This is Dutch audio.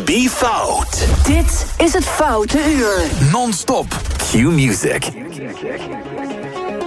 Be Fout. Dit is het Foute Uur. Non-stop Q-music.